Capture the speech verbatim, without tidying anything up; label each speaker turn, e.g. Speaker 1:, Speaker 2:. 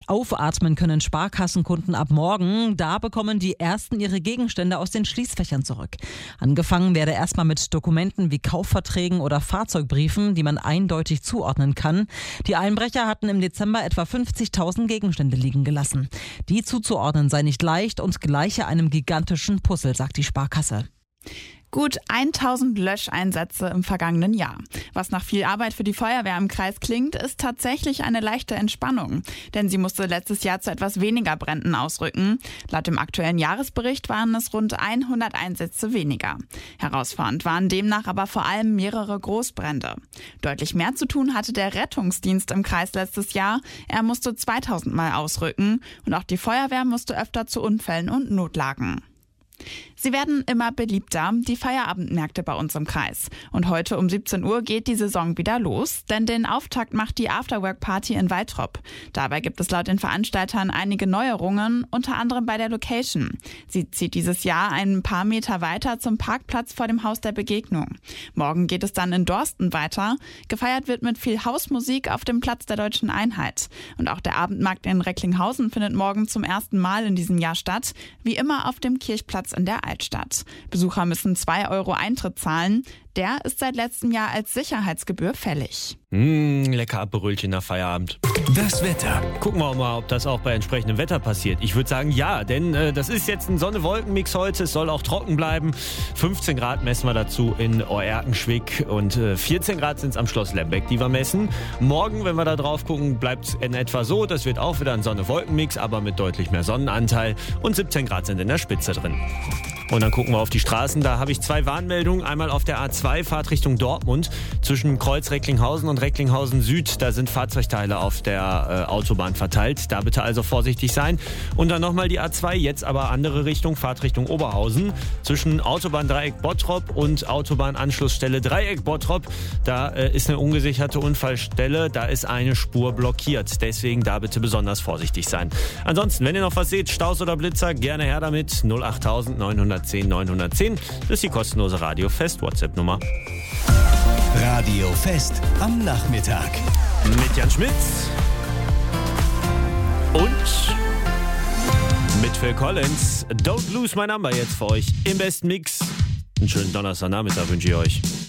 Speaker 1: Aufatmen können Sparkassenkunden ab morgen. Da bekommen die Ersten ihre Gegenstände aus den Schließfächern zurück. Angefangen werde erstmal mit Dokumenten wie Kaufverträgen oder Fahrzeugbriefen, die man eindeutig zuordnen kann. Die Einbrecher hatten im Dezember etwa fünfzigtausend Gegenstände liegen gelassen. Die zuzuordnen sei nicht leicht und gleiche einem gigantischen Puzzle, sagt die Sparkasse.
Speaker 2: Gut tausend Löscheinsätze im vergangenen Jahr. Was nach viel Arbeit für die Feuerwehr im Kreis klingt, ist tatsächlich eine leichte Entspannung. Denn sie musste letztes Jahr zu etwas weniger Bränden ausrücken. Laut dem aktuellen Jahresbericht waren es rund hundert Einsätze weniger. Herausfordernd waren demnach aber vor allem mehrere Großbrände. Deutlich mehr zu tun hatte der Rettungsdienst im Kreis letztes Jahr. Er musste zweitausend Mal ausrücken. Und auch die Feuerwehr musste öfter zu Unfällen und Notlagen. Sie werden immer beliebter, die Feierabendmärkte bei uns im Kreis. Und heute um siebzehn Uhr geht die Saison wieder los, denn den Auftakt macht die Afterwork-Party in Waltrop. Dabei gibt es laut den Veranstaltern einige Neuerungen, unter anderem bei der Location. Sie zieht dieses Jahr ein paar Meter weiter zum Parkplatz vor dem Haus der Begegnung. Morgen geht es dann in Dorsten weiter. Gefeiert wird mit viel Hausmusik auf dem Platz der Deutschen Einheit. Und auch der Abendmarkt in Recklinghausen findet morgen zum ersten Mal in diesem Jahr statt, wie immer auf dem Kirchplatz in der Altstadt. Besucher müssen zwei Euro Eintritt zahlen. Der ist seit letztem Jahr als Sicherheitsgebühr fällig.
Speaker 3: Mmh, lecker Aperölchen nach Feierabend.
Speaker 4: Das Wetter.
Speaker 3: Gucken wir mal, ob das auch bei entsprechendem Wetter passiert. Ich würde sagen, ja, denn äh, das ist jetzt ein Sonne-Wolken-Mix heute. Es soll auch trocken bleiben. fünfzehn Grad messen wir dazu in Oerkenschwick und äh, vierzehn Grad sind es am Schloss Lembeck, die wir messen. Morgen, wenn wir da drauf gucken, bleibt es in etwa so. Das wird auch wieder ein Sonne-Wolken-Mix, aber mit deutlich mehr Sonnenanteil. Und siebzehn Grad sind in der Spitze drin. Und dann gucken wir auf die Straßen. Da habe ich zwei Warnmeldungen. Einmal auf der A zwei, Fahrt Richtung Dortmund. Zwischen Kreuz Recklinghausen und Recklinghausen Süd. Da sind Fahrzeugteile auf der äh, Autobahn verteilt. Da bitte also vorsichtig sein. Und dann nochmal die A zwei, jetzt aber andere Richtung, Fahrt Richtung Oberhausen. Zwischen Autobahndreieck Bottrop und Autobahnanschlussstelle Dreieck Bottrop. Da äh, ist eine ungesicherte Unfallstelle. Da ist eine Spur blockiert. Deswegen da bitte besonders vorsichtig sein. Ansonsten, wenn ihr noch was seht, Staus oder Blitzer, gerne her damit. null acht neun null null zehn neun eins null. Das ist die kostenlose Radio Fest WhatsApp-Nummer.
Speaker 4: Radio Fest am Nachmittag.
Speaker 3: Mit Jan Schmitz und mit Phil Collins. Don't Lose My Number jetzt für euch im besten Mix. Einen schönen Donnerstagnachmittag wünsche ich euch.